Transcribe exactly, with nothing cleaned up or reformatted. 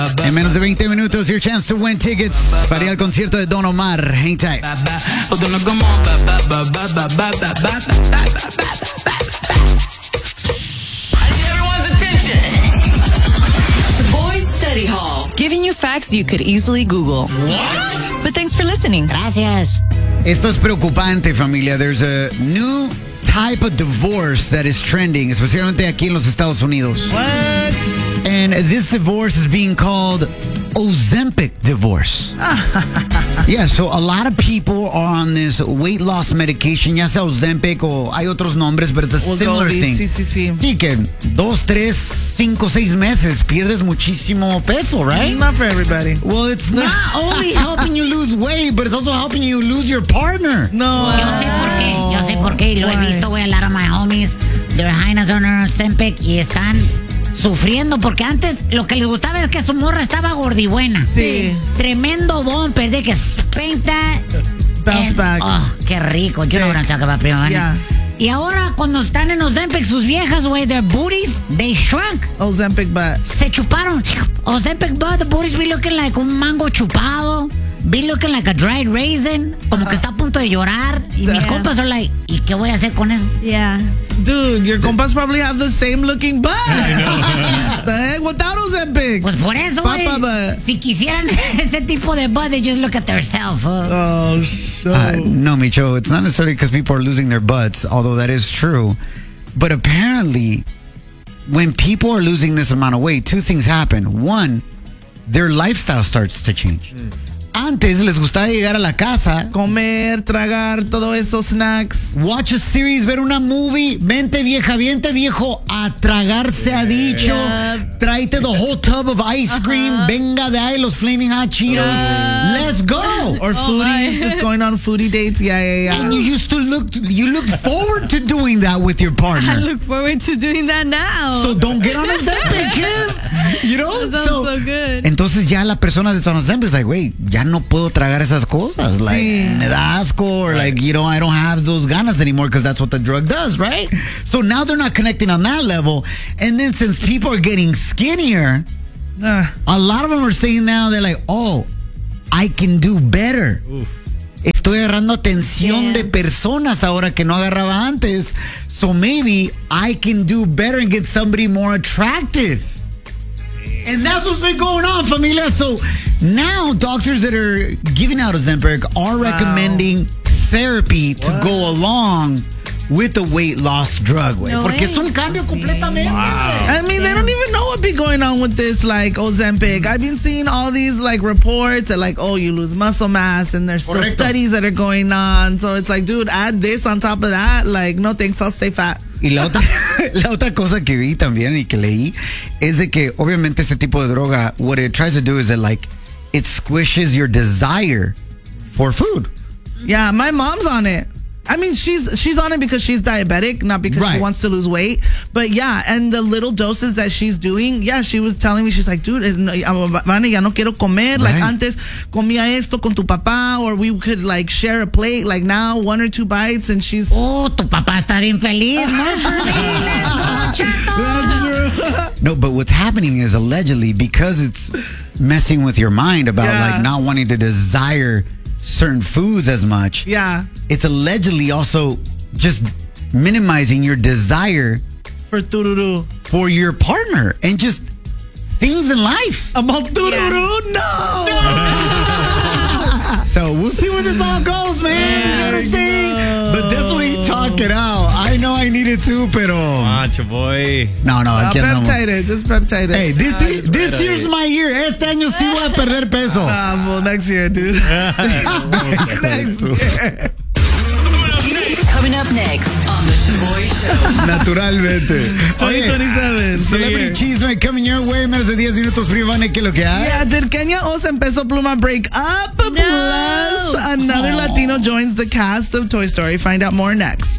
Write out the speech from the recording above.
En menos de veinte minutos, your chance to win tickets para ir al concierto de Don Omar. Hang tight. Boys Study Hall, giving you facts you could easily Google. What? But thanks for listening. Gracias. Esto es preocupante, familia. There's a new type of divorce that is trending, especialmente aquí en los Estados Unidos. What? And this divorce is being called Ozempic divorce. Yeah, so a lot of people are on this weight loss medication, ya sea Ozempic o hay otros nombres, but it's a similar Wegovy, thing. sí, sí, sí. Sí, que dos, tres, cinco, seis meses pierdes muchísimo peso, right? Not for everybody. Well, it's not only helping you lose weight, but it's also helping you lose your partner. No. Yo sé por qué, yo sé por qué. Lo he Why? visto, güey, a lot of my homies. Their highness on Ozempic y están sufriendo porque antes lo que les gustaba es que su morra estaba gordibuena. Sí. Tremendo bumper de que spank that. Bounce and- back. Oh, qué rico. You know what I'm talking about, prima. Yeah. Y ahora cuando están en Ozempic, sus viejas, güey, their booties, they shrunk. Ozempic butt. Se chuparon. Ozempic butt, the booties be looking like un mango chupado. Be looking like a dried raisin. Como que está a punto de llorar. Y mis Yeah. compas son like, ¿y qué voy a hacer con eso? Yeah. Dude, your compas probably have the same looking butt. The heck? Without Ozempic. Pues por eso, güey. Papa butt. Si quisieran ese tipo de butt, they just look at themselves. Huh? Oh, so. Uh, no, Micho, it's not necessarily because people are losing their butts, although that is true. But apparently, when people are losing this amount of weight, two things happen. One, their lifestyle starts to change. Antes les gustaba llegar a la casa, Comer, tragar, todo eso, snacks. watch a series, ver una movie, vente vieja, vente viejo, a tragar se ha dicho, Yep. tráete the whole tub of ice cream, venga de ahí los Flaming Hot Cheetos, let's go. Or foodies, just going on foodie dates. Yeah, yeah, And you yeah. used to look, you looked forward to doing that with your I partner. look forward to doing that now. So don't get on Ozempic, kid. You know? That sounds so good. Entonces ya la persona de Ozempic is like, wait, ya no puedo tragar esas cosas. Like, Sí. me da asco, or like, you know, I don't have those ganas anymore because that's what the drug does, right? So now they're not connecting on that level. And then since people are getting skinnier, Ah, a lot of them are saying now, they're like, oh, I can do better. Estoy agarrando atención Yeah. de personas ahora que no agarraba antes. So maybe I can do better and get somebody more attractive. And that's what's been going on, familia. So now doctors that are giving out Ozempic are recommending therapy to go along with the weight loss drug, güey. No Porque es way. un cambio completamente. I mean, they don't even know what be going on with this, like, Ozempic. I've been seeing all these, like, reports that, like, oh, you lose muscle mass, and there's still Correcto. studies that are going on. So it's like, dude, add this on top of that. Like, no thanks, I'll stay fat. Y la otra, la otra cosa que vi también y que leí es de que obviamente este tipo de droga, what it tries to do is that like it squishes your desire for food. Yeah, my mom's on it. I mean, she's she's on it because she's diabetic, not because she Right. wants to lose weight. But yeah, and the little doses that she's doing, yeah, she was telling me, she's like, dude, es no, Vane, ya no quiero comer. Like, Right. antes comía esto con tu papá, or we could like share a plate. Like now, one or two bites, and she's. Oh, tu papá está bien feliz. More for me. Let's go, chato. No, but what's happening is allegedly because it's messing with your mind about Yeah. like not wanting to desire certain foods as much. Yeah, It's allegedly also just minimizing your desire for tururu. for your partner and just things in life. About tururu? No. So we'll see where this all goes, man. You know what I'm saying? But definitely talk it out. I know I need it too, pero Macho boy. no, no, Uh, aquí andamos. peptide it, just peptide it. Hey, this is, this right year's away. my year. Este año sí voy a perder peso. Ah, well, next year, dude. Next year. Coming up next on The Shaboy Show. Naturalmente. twenty twenty-seven. Celebrity Chisme coming your way. Menos de diez minutos, prima. ¿Qué es lo que hay? Yeah, did Kenya Oz and Peso Pluma break up? Plus, another Latino joins the cast of Toy Story. Find out more next.